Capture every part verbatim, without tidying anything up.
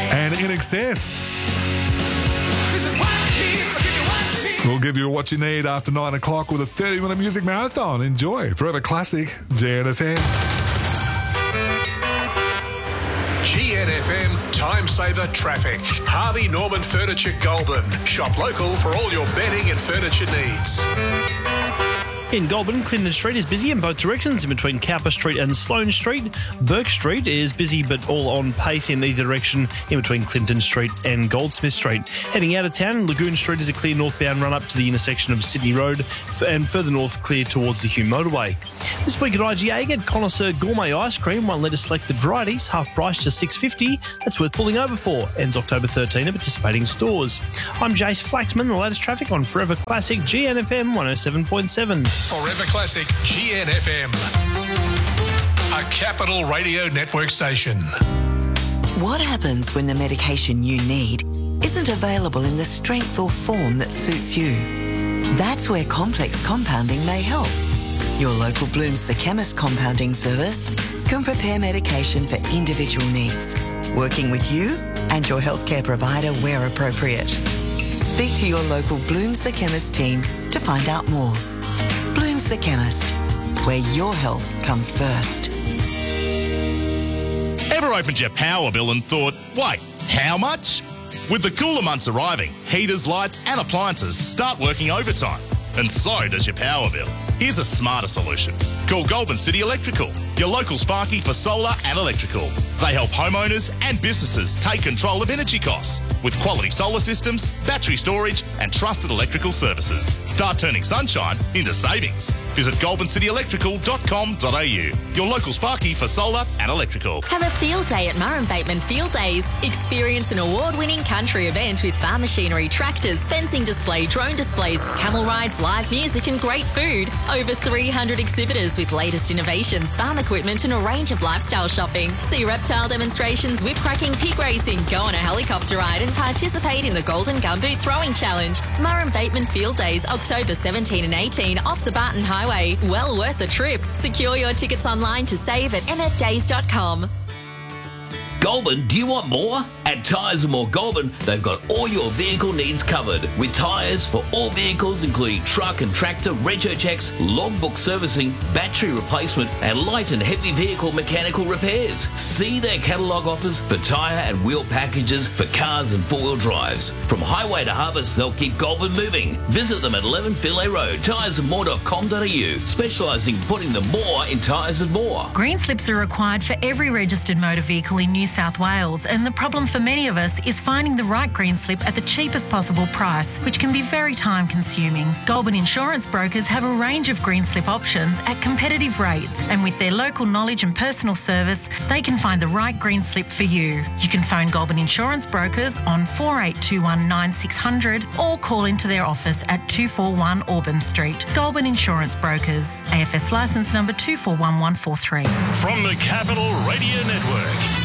and In Excess. We'll give you what you need after nine o'clock with a thirty-minute music marathon. Enjoy. Forever Classic, G N F M. G N F M Time Saver Traffic. Harvey Norman Furniture Goulburn. Shop local for all your bedding and furniture needs. In Goulburn, Clinton Street is busy in both directions in between Cowper Street and Sloane Street. Burke Street is busy but all on pace in either direction in between Clinton Street and Goldsmith Street. Heading out of town, Lagoon Street is a clear northbound run up to the intersection of Sydney Road and further north clear towards the Hume Motorway. This week at I G A, get Connoisseur Gourmet Ice Cream, one litre selected varieties, half price to six dollars fifty. That's worth pulling over for. Ends October thirteenth at participating stores. I'm Jace Flaxman, the latest traffic on Forever Classic G N F M one oh seven point seven. Forever Classic G N F M, a Capital Radio Network station. What happens when the medication you need isn't available in the strength or form that suits you? That's where complex compounding may help. Your local Blooms the Chemist compounding service can prepare medication for individual needs, working with you and your healthcare provider where appropriate. Speak to your local Blooms the Chemist team to find out more. Blooms the Chemist, where your health comes first. Ever opened your power bill and thought, wait, how much? With the cooler months arriving, heaters, lights and appliances start working overtime. And so does your power bill. Here's a smarter solution. Call Goulburn City Electrical, your local Sparky for solar and electrical. They help homeowners and businesses take control of energy costs with quality solar systems, battery storage and trusted electrical services. Start turning sunshine into savings. Visit goulburn city electrical dot com dot a u, your local Sparky for solar and electrical. Have a field day at Murrum Bateman Field Days. Experience an award-winning country event with farm machinery, tractors, fencing display, drone displays, camel rides, live music and great food. Over three hundred exhibitors with latest innovations, farm equipment and a range of lifestyle shopping. See reptile demonstrations, whip cracking, pig racing, go on a helicopter ride and participate in the Golden Gumboot Throwing Challenge. Murrum Bateman Field Days, October seventeenth and eighteenth off the Barton Highway. Well worth the trip. Secure your tickets online to save at m f days dot com. Goulburn, do you want more? At Tyres and More Goulburn, they've got all your vehicle needs covered with tyres for all vehicles including truck and tractor, rego checks, logbook servicing, battery replacement and light and heavy vehicle mechanical repairs. See their catalogue offers for tyre and wheel packages for cars and four-wheel drives. From highway to harvest, they'll keep Goulburn moving. Visit them at eleven Fillet Road, tyres and more dot com dot a u, specialising in putting the more in tyres and more. Green slips are required for every registered motor vehicle in New South Wales, and the problem for many of us is finding the right green slip at the cheapest possible price, which can be very time consuming. Goulburn Insurance Brokers have a range of green slip options at competitive rates, and with their local knowledge and personal service, they can find the right green slip for you. You can phone Goulburn Insurance Brokers on four eight two one nine six zero zero or call into their office at two four one Auburn Street. Goulburn Insurance Brokers, A F S licence number two four one one four three. From the Capital Radio Network.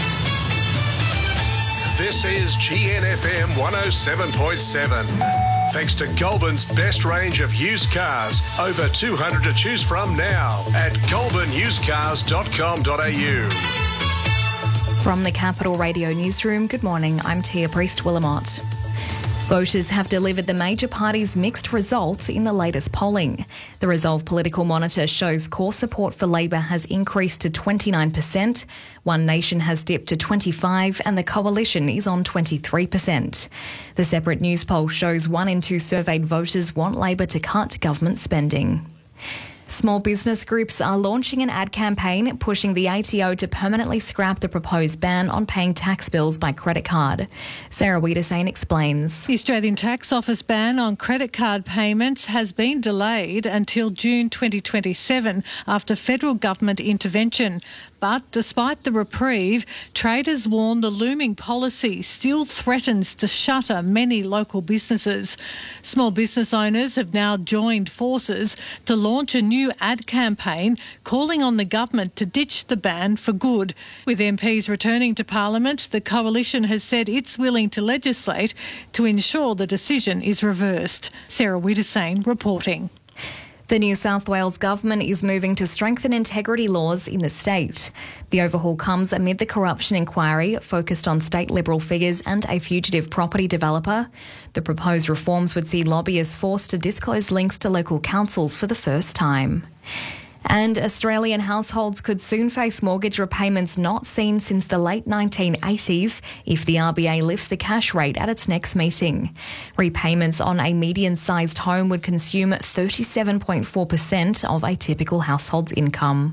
This is G N F M one oh seven point seven. Thanks to Goulburn's best range of used cars. Over two hundred to choose from now at goulburn used cars dot com dot a u. From the Capital Radio Newsroom, good morning. I'm Tia Priest-Willamott. Voters have delivered the major parties' mixed results in the latest polling. The Resolve Political Monitor shows core support for Labor has increased to twenty-nine percent, One Nation has dipped to twenty-five percent and the Coalition is on twenty-three percent. The separate news poll shows one in two surveyed voters want Labor to cut government spending. Small business groups are launching an ad campaign pushing the A T O to permanently scrap the proposed ban on paying tax bills by credit card. Sarah Wiedersane explains. The Australian Tax Office ban on credit card payments has been delayed until June twenty twenty-seven after federal government intervention. But despite the reprieve, traders warn the looming policy still threatens to shutter many local businesses. Small business owners have now joined forces to launch a new ad campaign calling on the government to ditch the ban for good. With M Ps returning to Parliament, the Coalition has said it's willing to legislate to ensure the decision is reversed. Sarah Wiedersane reporting. The New South Wales government is moving to strengthen integrity laws in the state. The overhaul comes amid the corruption inquiry focused on state Liberal figures and a fugitive property developer. The proposed reforms would see lobbyists forced to disclose links to local councils for the first time. And Australian households could soon face mortgage repayments not seen since the late nineteen eighties if the R B A lifts the cash rate at its next meeting. Repayments on a median-sized home would consume thirty-seven point four percent of a typical household's income.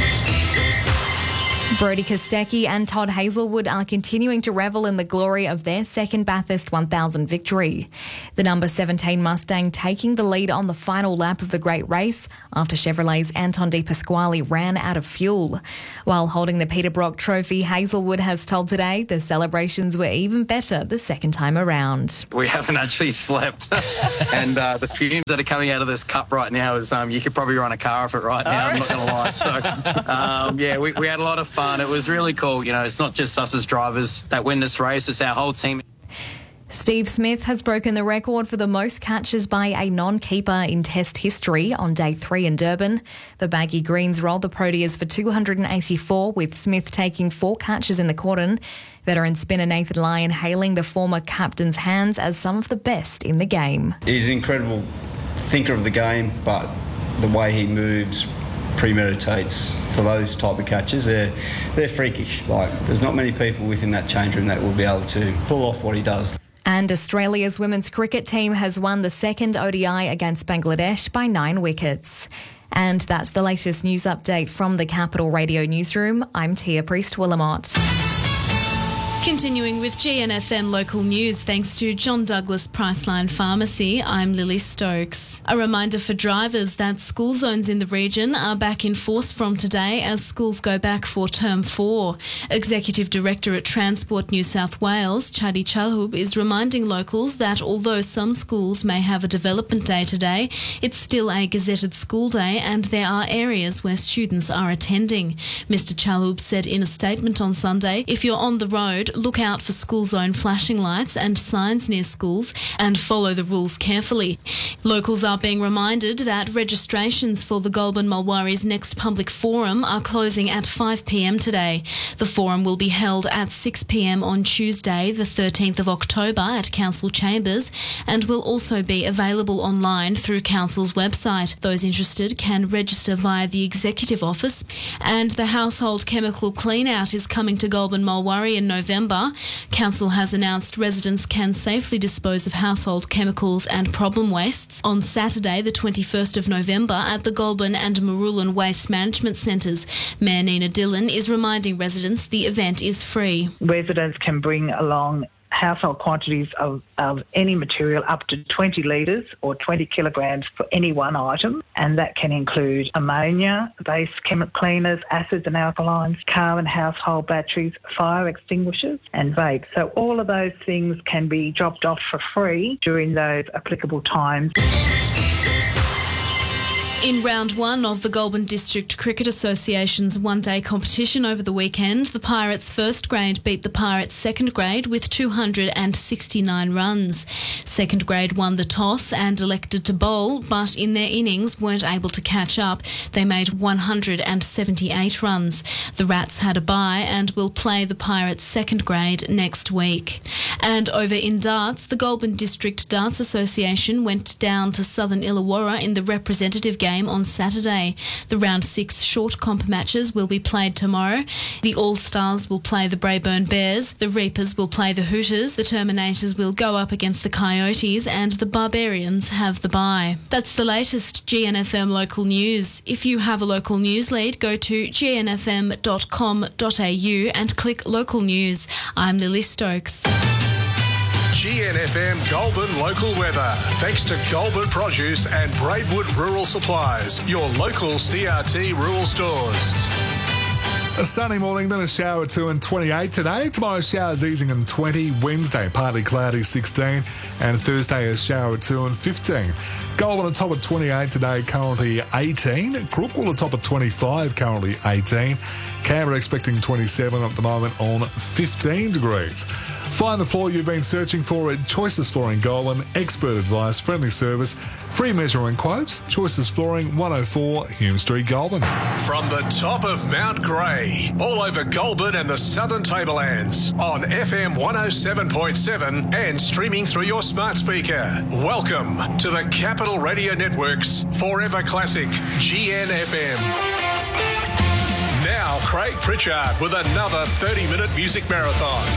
Brodie Kostecki and Todd Hazelwood are continuing to revel in the glory of their second Bathurst one thousand victory. The number seventeen Mustang taking the lead on the final lap of the great race after Chevrolet's Anton De Pasquale ran out of fuel. While holding the Peter Brock Trophy, Hazelwood has told Today the celebrations were even better the second time around. We haven't actually slept. and uh, the fumes that are coming out of this cup right now is um, you could probably run a car off it right now, I'm not going to lie. So, um, yeah, we, we had a lot of fun. It was really cool. You know, it's not just us as drivers that win this race, it's our whole team. Steve Smith has broken the record for the most catches by a non-keeper in Test history on day three in Durban. The Baggy Greens rolled the Proteas for two hundred eighty-four, with Smith taking four catches in the cordon. Veteran spinner Nathan Lyon hailing the former captain's hands as some of the best in the game. He's an incredible thinker of the game, but the way he moves, premeditates for those type of catches, they're they're freakish. Like, there's not many people within that change room that will be able to pull off what he does. And Australia's women's cricket team has won the second O D I against Bangladesh by nine wickets. And that's the latest news update from the Capital Radio Newsroom. I'm Tia Priest-Willamott. Continuing with G N F M local news, thanks to John Douglas Priceline Pharmacy, I'm Lily Stokes. A reminder for drivers that school zones in the region are back in force from today as schools go back for term four. Executive Director at Transport New South Wales, Chadi Chalhub, is reminding locals that although some schools may have a development day today, it's still a gazetted school day and there are areas where students are attending. Mister Chalhub said in a statement on Sunday, if you're on the road, look out for school zone flashing lights and signs near schools and follow the rules carefully. Locals are being reminded that registrations for the Goulburn Mulwari's next public forum are closing at five p m today. The forum will be held at six p m on Tuesday, the thirteenth of October at Council Chambers, and will also be available online through Council's website. Those interested can register via the Executive Office. And the household chemical clean-out is coming to Goulburn Mulwari in November. Council has announced residents can safely dispose of household chemicals and problem wastes on Saturday, the twenty-first of November, at the Goulburn and Marulan Waste Management Centres. Mayor Nina Dillon is reminding residents the event is free. Residents can bring along household quantities of, of any material up to twenty litres or twenty kilograms for any one item, and that can include ammonia, base chemical cleaners, acids and alkalines, car and household batteries, fire extinguishers and vapes. So all of those things can be dropped off for free during those applicable times. In round one of the Goulburn District Cricket Association's one-day competition over the weekend, the Pirates' first grade beat the Pirates' second grade with two hundred sixty-nine runs. Second grade won the toss and elected to bowl, but in their innings weren't able to catch up. They made one hundred seventy-eight runs. The Rats had a bye and will play the Pirates' second grade next week. And over in darts, the Goulburn District Darts Association went down to Southern Illawarra in the representative game on Saturday. The round six short comp matches will be played tomorrow. The All-Stars will play the Braeburn Bears, the Reapers will play the Hooters, the Terminators will go up against the Coyotes, and the Barbarians have the bye. That's the latest G N F M local news. If you have a local news lead, go to g n f m dot com dot a u and click local news. I'm Lily Stokes. G N F M Goulburn local weather. Thanks to Goulburn Produce and Braidwood Rural Supplies, your local C R T rural stores. A sunny morning, then a shower or two and twenty-eight today. Tomorrow, showers easing and twenty. Wednesday, partly cloudy, sixteen. And Thursday, a shower or two and fifteen. Goulburn on top of twenty-eight today, currently eighteen. Crookwell on top of twenty-five, currently eighteen. Canberra expecting twenty-seven at the moment on fifteen degrees. Find the floor you've been searching for at Choices Flooring Goulburn. Expert advice, friendly service, free measuring quotes. Choices Flooring, one oh four Hume Street, Goulburn. From the top of Mount Grey, all over Goulburn and the Southern Tablelands, on F M one oh seven point seven and streaming through your smart speaker. Welcome to the Capital Radio Network's Forever Classic G N F M. Now, Craig Pritchard with another thirty-minute music marathon.